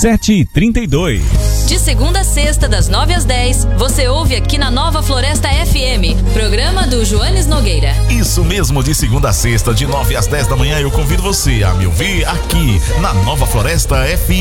7h32. De segunda a sexta, das 9 às 10, você ouve aqui na Nova Floresta FM, programa do Joanes Nogueira. Isso mesmo, de segunda a sexta, de 9 às 10 da manhã, eu convido você a me ouvir aqui na Nova Floresta FM.